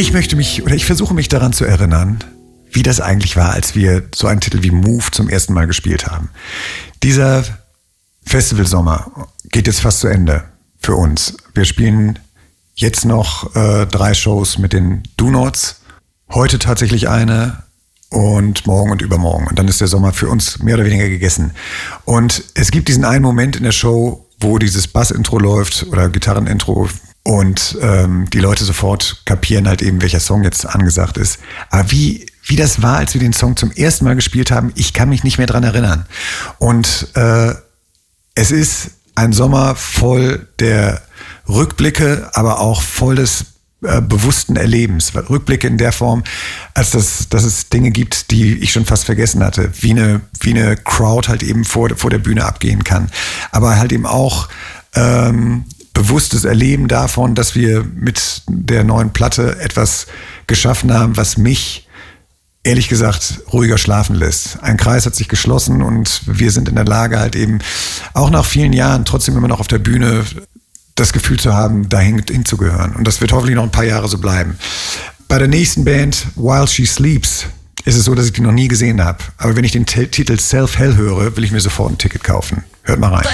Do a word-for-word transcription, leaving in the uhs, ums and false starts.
Ich möchte mich, oder ich versuche mich daran zu erinnern, wie das eigentlich war, als wir so einen Titel wie Move zum ersten Mal gespielt haben. Dieser Festivalsommer geht jetzt fast zu Ende für uns. Wir spielen jetzt noch äh, drei Shows mit den Do-Nots. Heute tatsächlich eine und morgen und übermorgen. Und dann ist der Sommer für uns mehr oder weniger gegessen. Und es gibt diesen einen Moment in der Show, wo dieses Bass-Intro läuft oder Gitarren-Intro und ähm, die Leute sofort kapieren halt eben, welcher Song jetzt angesagt ist. Aber wie, wie das war, als wir den Song zum ersten Mal gespielt haben, ich kann mich nicht mehr dran erinnern. Und äh, es ist ein Sommer voll der Rückblicke, aber auch voll des äh, bewussten Erlebens. Rückblicke in der Form, als das, dass es Dinge gibt, die ich schon fast vergessen hatte. Wie eine, wie eine Crowd halt eben vor, vor der Bühne abgehen kann. Aber halt eben auch ähm, bewusstes Erleben davon, dass wir mit der neuen Platte etwas geschaffen haben, was mich ehrlich gesagt ruhiger schlafen lässt. Ein Kreis hat sich geschlossen und wir sind in der Lage halt eben auch nach vielen Jahren trotzdem immer noch auf der Bühne das Gefühl zu haben, dahin hinzugehören. Und das wird hoffentlich noch ein paar Jahre so bleiben. Bei der nächsten Band, While She Sleeps, ist es so, dass ich die noch nie gesehen habe. Aber wenn ich den T- Titel Self-Hell höre, will ich mir sofort ein Ticket kaufen. Hört mal rein.